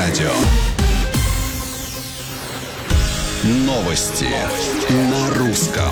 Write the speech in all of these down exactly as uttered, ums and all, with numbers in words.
радио. Новости на русском.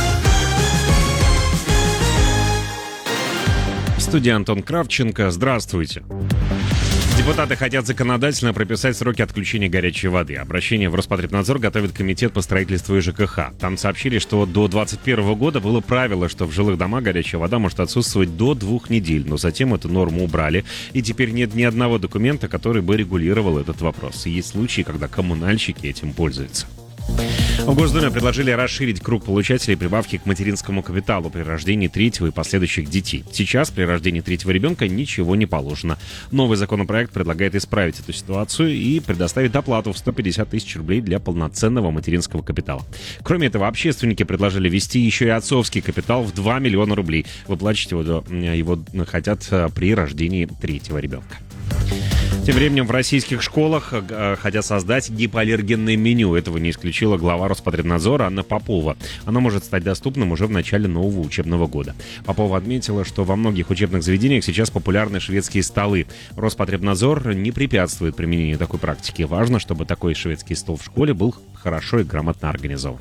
В студии Антон Кравченко. Здравствуйте. Депутаты хотят законодательно прописать сроки отключения горячей воды. Обращение в Роспотребнадзор готовит комитет по строительству и ЖКХ. Там сообщили, что до двадцать первого года было правило, что в жилых домах горячая вода может отсутствовать до двух недель, но затем эту норму убрали, и теперь нет ни одного документа, который бы регулировал этот вопрос. И есть случаи, когда коммунальщики этим пользуются. В Госдуме предложили расширить круг получателей прибавки к материнскому капиталу при рождении третьего и последующих детей. Сейчас при рождении третьего ребенка ничего не положено. Новый законопроект предлагает исправить эту ситуацию и предоставить доплату в сто пятьдесят тысяч рублей для полноценного материнского капитала. Кроме этого, общественники предложили ввести еще и отцовский капитал в два миллиона рублей. Выплачивать его, его хотят при рождении третьего ребенка. Тем временем в российских школах хотят создать гипоаллергенное меню. Этого не исключила глава Роспотребнадзора Анна Попова. Оно может стать доступным уже в начале нового учебного года. Попова отметила, что во многих учебных заведениях сейчас популярны шведские столы. Роспотребнадзор не препятствует применению такой практики. Важно, чтобы такой шведский стол в школе был хорошо и грамотно организован.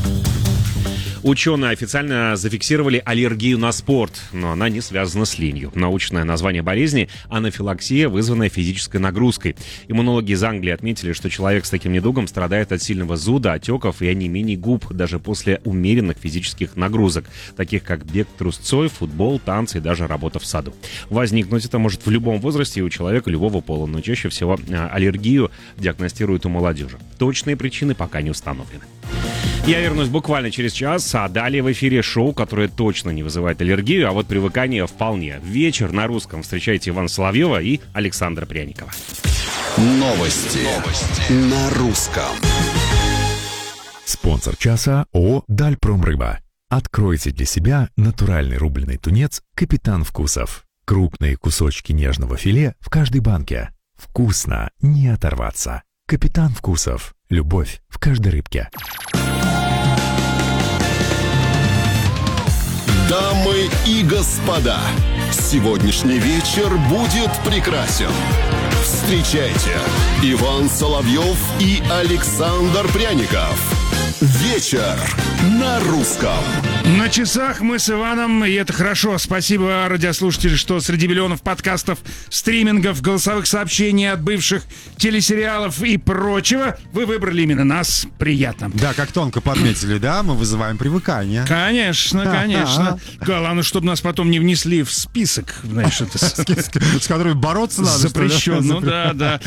Ученые официально зафиксировали аллергию на спорт, но она не связана с ленью. Научное название болезни – анафилаксия, вызванная физической нагрузкой. Иммунологи из Англии отметили, что человек с таким недугом страдает от сильного зуда, отеков и онемений губ даже после умеренных физических нагрузок, таких как бег трусцой, футбол, танцы и даже работа в саду. Возникнуть это может в любом возрасте и у человека любого пола, но чаще всего аллергию диагностируют у молодежи. Точные причины пока не установлены. Я вернусь буквально через час, а далее в эфире шоу, которое точно не вызывает аллергию, а вот привыкание вполне. Вечер на русском. Встречайте Ивана Соловьева и Александра Пряникова. Новости, Новости. на русском. Спонсор часа ООО «Дальпромрыба». Откройте для себя натуральный рубленый тунец «Капитан Вкусов». Крупные кусочки нежного филе в каждой банке. Вкусно, не оторваться. «Капитан Вкусов». Любовь в каждой рыбке. Дамы и господа, сегодняшний вечер будет прекрасен. Встречайте, Иван Соловьев и Александр Пряников. Вечер на русском. На часах мы с Иваном, и это хорошо. Спасибо, радиослушатели, что среди миллионов подкастов, стримингов, голосовых сообщений от бывших телесериалов и прочего вы выбрали именно нас. Приятно. Да, как тонко подметили, да, мы вызываем привыкание. Конечно, конечно. Главное, чтобы нас потом не внесли в список, знаешь, это с которыми бороться надо. Запрещен. Ну да, да.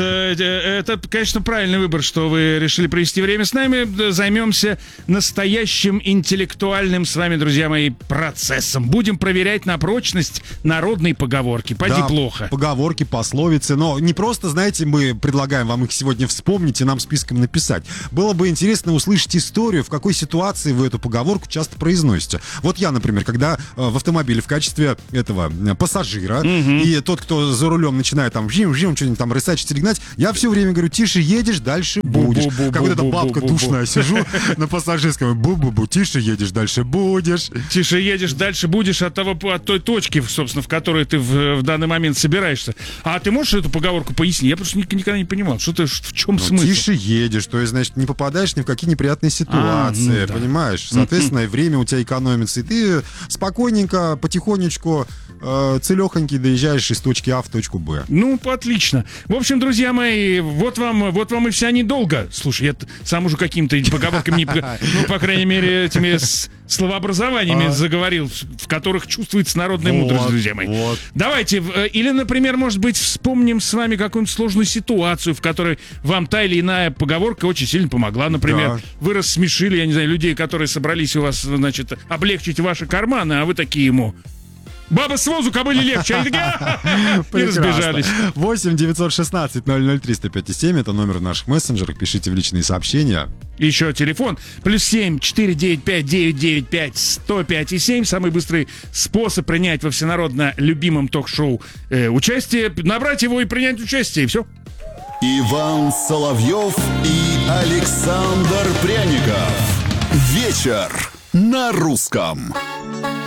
Это, конечно, правильный выбор, что вы решили провести время с нами. Займемся настоящим интеллектуальным с вами, друзья мои, процессом. Будем проверять на прочность народные поговорки. Поди да, плохо. Поговорки, пословицы. Но не просто, знаете, мы предлагаем вам их сегодня вспомнить и нам списком написать. Было бы интересно услышать историю, в какой ситуации вы эту поговорку часто произносите. Вот я, например, когда э, в автомобиле в качестве этого э, пассажира, угу. и тот, кто за рулем начинает там жим-жим, что-нибудь там рысачить или гнать, я все время говорю: тише едешь, дальше будешь. Как вот эта бабка душная, сижу на пассажирском, бу-бу-бу, тише едешь, дальше будешь. Тише едешь, дальше будешь от того, от той точки, собственно, в которой ты в, в данный момент собираешься. А ты можешь эту поговорку пояснить? Я просто никогда не понимал, что ты, в чем ну, смысл? Тише едешь, то есть, значит, не попадаешь ни в какие неприятные ситуации, а, ну, да. Понимаешь? Соответственно, и время у тебя экономится, и ты спокойненько, потихонечку, э, целехонький доезжаешь из точки А в точку Б. Ну, отлично. В общем, друзья мои, вот вам, вот вам и вся недолго. Слушай, я сам уже каким-то поговорками, ну, по крайней мере, этими словообразованиями а... заговорил, в которых чувствуется народная вот, мудрость, друзья мои. Вот. Давайте, или, например, может быть, вспомним с вами какую-нибудь сложную ситуацию, в которой вам та или иная поговорка очень сильно помогла. Например, да. вы рассмешили, я не знаю, людей, которые собрались у вас, значит, облегчить ваши карманы, а вы такие ему: баба с возу, кобыле легче. Они такие, и разбежались. восемь девятьсот шестнадцать ноль ноль три сто пять семь. Это номер в наших мессенджерах. Пишите в личные сообщения. Еще телефон. Плюс семь четыре девять пять девять девять пять сто пять и семь. Самый быстрый способ принять во всенародно любимом ток-шоу э, участие. Набрать его и принять участие. И все. Иван Соловьев и Александр Пряников. Вечер на русском.